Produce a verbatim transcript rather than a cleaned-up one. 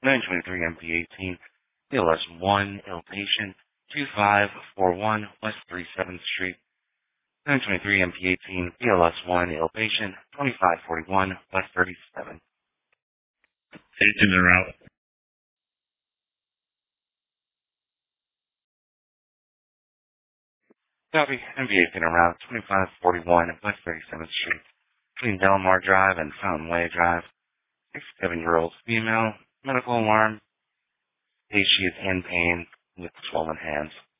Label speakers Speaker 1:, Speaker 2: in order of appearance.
Speaker 1: nine twenty-three M P eighteen, B L S one, ill patient, two five four one West thirty-seventh Street. nine twenty-three M P eighteen, B L S one, ill patient, twenty-five forty-one West thirty-seventh.
Speaker 2: Agent en route.
Speaker 1: Copy, M P eighteen around twenty-five forty-one West thirty-seventh Street, between Delmar Drive and Fountain Way Drive. sixty-seven-year-old female, medical alarm, case she is in pain with swollen hands.